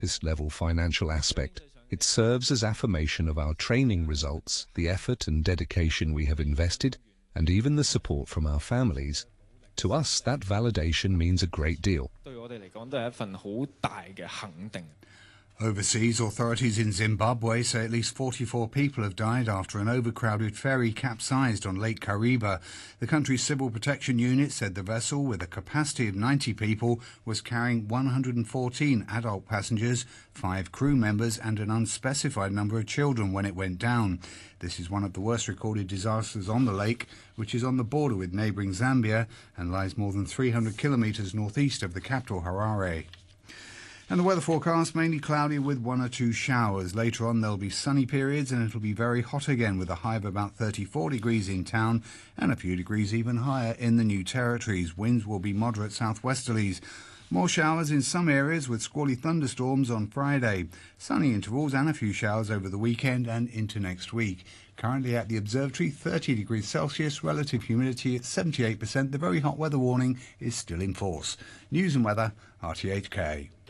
this level financial aspect. It serves as affirmation of our training results, the effort and dedication we have invested, and even the support from our families. To us, that validation means a great deal. Overseas authorities in Zimbabwe say at least 44 people have died after an overcrowded ferry capsized on Lake Kariba. The country's Civil Protection Unit said the vessel, with a capacity of 90 people, was carrying 114 adult passengers, 5 crew members and an unspecified number of children when it went down. This is one of the worst recorded disasters on the lake, which is on the border with neighbouring Zambia and lies more than 300 kilometres northeast of the capital, Harare. And the weather forecast, mainly cloudy with 1 or 2 showers. Later on there'll be sunny periods and it'll be very hot again with a high of about 34 degrees in town and a few degrees even higher in the New Territories. Winds will be moderate southwesterlies. More showers in some areas with squally thunderstorms on Friday. Sunny intervals and a few showers over the weekend and into next week. Currently at the observatory, 30 degrees Celsius, relative humidity at 78%. The very hot weather warning is still in force. News and weather, RTHK.